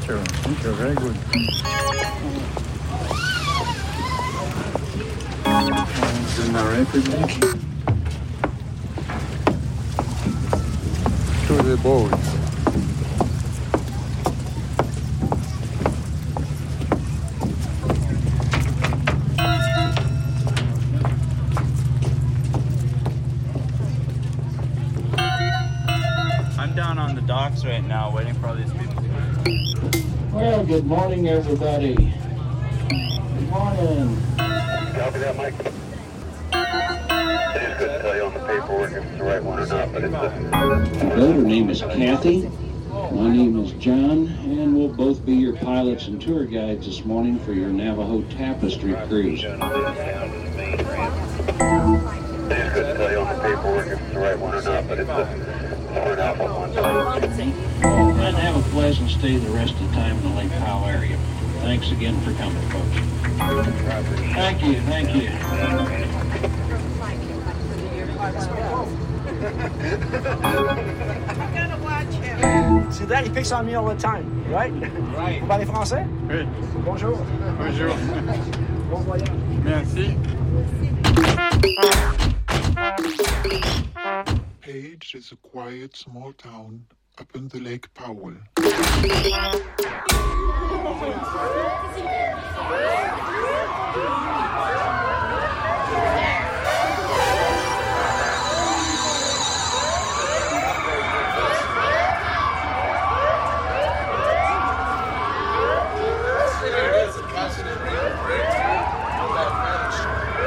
Thank you. Very good. In the Republic. To the boat. I'm down on the docks right now waiting for all these people to come. Well, good morning, everybody. Good morning. Copy that, Mike. I just couldn't tell you on the paperwork if it's the right one or not, but it's Good. Her name is Kathy. My name is John, and we'll both be your pilots and tour guides this morning for your Navajo Tapestry cruise. I just couldn't tell you on the paperwork if it's the right one or not, but it's an Alpha one. And have a pleasant stay the rest of the time in the Lake Powell area. Thanks again for coming, folks. Thank you. See that? He picks on me all the time, right? Right. Vous parlez français? Oui. Bonjour. Bonjour. Bon voyage. Merci. Page is a quiet small town up in the Lake Powell.